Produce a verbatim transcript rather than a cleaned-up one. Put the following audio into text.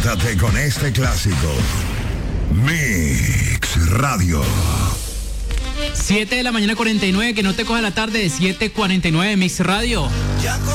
Levántate con este clásico. Mix Radio. siete de la mañana cuarenta y nueve, que no te coja la tarde de siete cuarenta y nueve, Mix Radio.